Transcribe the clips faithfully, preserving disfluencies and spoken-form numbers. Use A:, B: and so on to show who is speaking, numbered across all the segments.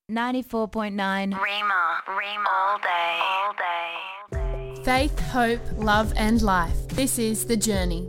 A: ninety-four point nine
B: Rima, Rima, all day, all day.
C: Faith, hope, love and life. This is The Journey.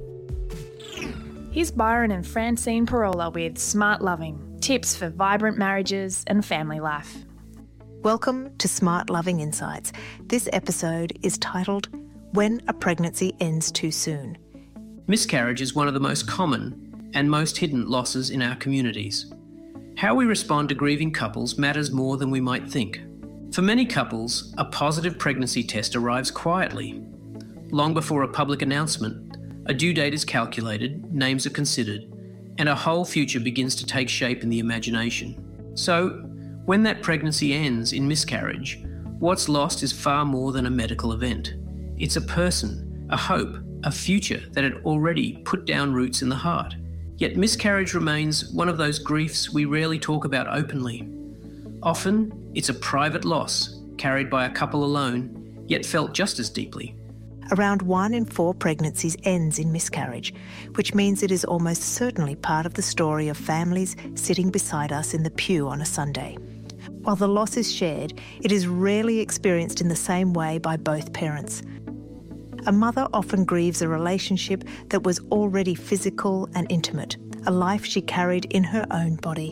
D: Here's Byron and Francine Parola with Smart Loving, tips for vibrant marriages and family life.
E: Welcome to Smart Loving Insights. This episode is titled, When a Pregnancy Ends Too Soon.
F: Miscarriage is one of the most common and most hidden losses in our communities. How we respond to grieving couples matters more than we might think. For many couples, a positive pregnancy test arrives quietly. Long before a public announcement, a due date is calculated, names are considered, and a whole future begins to take shape in the imagination. So, when that pregnancy ends in miscarriage, what's lost is far more than a medical event. It's a person, a hope, a future that had already put down roots in the heart. Yet miscarriage remains one of those griefs we rarely talk about openly. Often, it's a private loss, carried by a couple alone, yet felt just as deeply.
E: Around one in four pregnancies ends in miscarriage, which means it is almost certainly part of the story of families sitting beside us in the pew on a Sunday. While the loss is shared, it is rarely experienced in the same way by both parents. A mother often grieves a relationship that was already physical and intimate, a life she carried in her own body.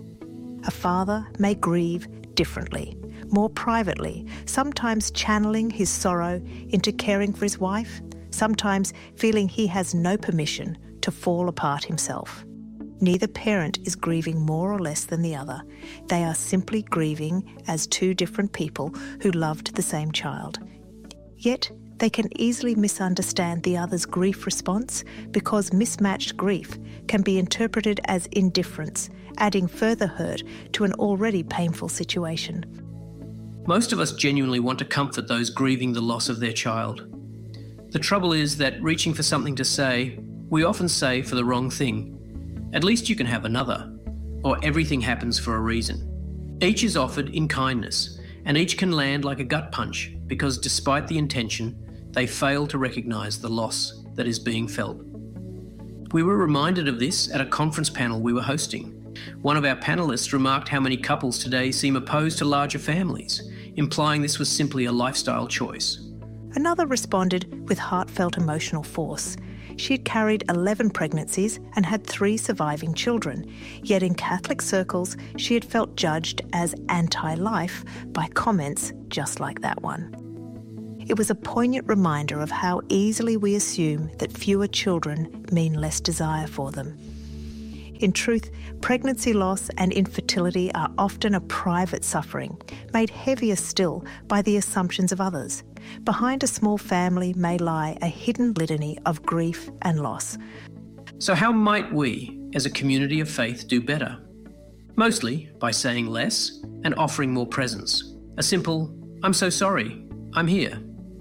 E: A father may grieve differently, more privately, sometimes channeling his sorrow into caring for his wife, sometimes feeling he has no permission to fall apart himself. Neither parent is grieving more or less than the other. They are simply grieving as two different people who loved the same child. Yet, they can easily misunderstand the other's grief response because mismatched grief can be interpreted as indifference, adding further hurt to an already painful situation.
F: Most of us genuinely want to comfort those grieving the loss of their child. The trouble is that reaching for something to say, we often say for the wrong thing. At least you can have another, or everything happens for a reason. Each is offered in kindness, and each can land like a gut punch because despite the intention, they fail to recognise the loss that is being felt. We were reminded of this at a conference panel we were hosting. One of our panellists remarked how many couples today seem opposed to larger families, implying this was simply a lifestyle choice.
E: Another responded with heartfelt emotional force. She had carried eleven pregnancies and had three surviving children, yet in Catholic circles she had felt judged as anti-life by comments just like that one. It was a poignant reminder of how easily we assume that fewer children mean less desire for them. In truth, pregnancy loss and infertility are often a private suffering, made heavier still by the assumptions of others. Behind a small family may lie a hidden litany of grief and loss.
F: So how might we, as a community of faith, do better? Mostly by saying less and offering more presence. A simple, I'm so sorry, I'm here.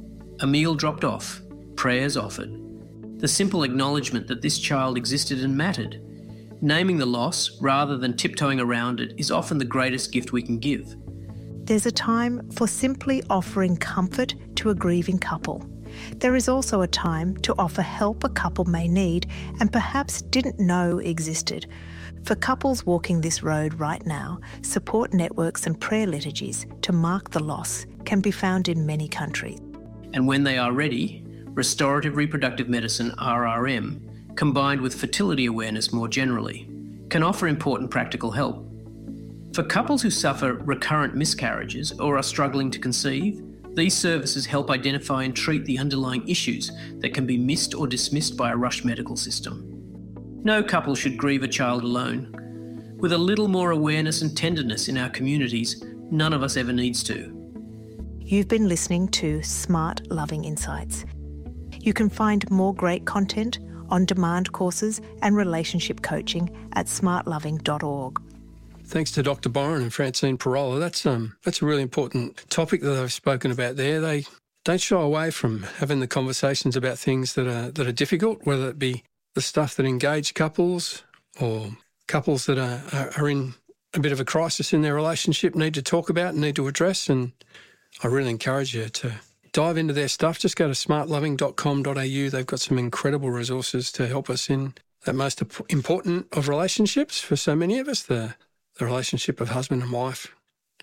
F: A meal dropped off, prayers offered. The simple acknowledgement that this child existed and mattered. Naming the loss rather than tiptoeing around it is often the greatest gift we can give.
E: There's a time for simply offering comfort to a grieving couple. There is also a time to offer help a couple may need and perhaps didn't know existed. For couples walking this road right now, support networks and prayer liturgies to mark the loss can be found in many countries.
F: And when they are ready, restorative reproductive medicine, R R M, combined with fertility awareness more generally, can offer important practical help. For couples who suffer recurrent miscarriages or are struggling to conceive, these services help identify and treat the underlying issues that can be missed or dismissed by a rushed medical system. No couple should grieve a child alone. With a little more awareness and tenderness in our communities, none of us ever needs to.
E: You've been listening to Smart Loving Insights. You can find more great content, on-demand courses and relationship coaching at smart loving dot org.
G: Thanks to Doctor Byron and Francine Parola. That's um that's a really important topic that they've spoken about there. They don't shy away from having the conversations about things that are that are difficult, whether it be the stuff that engage couples or couples that are, are, are in a bit of a crisis in their relationship, need to talk about and need to address. And I really encourage you to dive into their stuff. Just go to smart loving dot com dot a u. They've got some incredible resources to help us in that most important of relationships for so many of us, the, the relationship of husband and wife.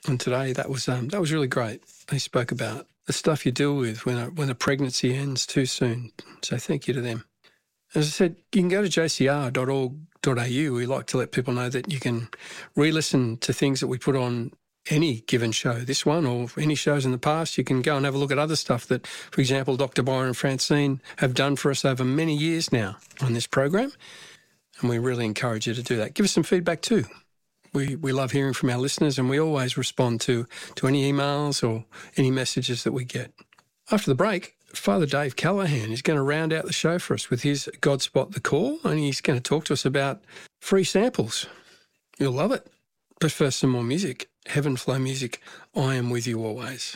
G: And today that was um, that was really great. They spoke about the stuff you deal with when a, when a pregnancy ends too soon. So thank you to them. As I said, you can go to j c r dot org dot a u. We like to let people know that you can re-listen to things that we put on any given show, this one or any shows in the past. You can go and have a look at other stuff that, for example, Doctor Byron and Francine have done for us over many years now on this program. And we really encourage you to do that. Give us some feedback too. We we love hearing from our listeners, and we always respond to, to any emails or any messages that we get. After the break, Father Dave Callahan is going to round out the show for us with his God Spot the Call, and he's going to talk to us about free samples. You'll love it. But first, some more music. Heaven Flow Music, I Am With You Always.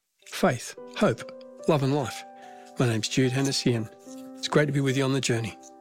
G: Faith, hope, love and life. My name's Jude Hennessy, and it's great to be with you on the journey.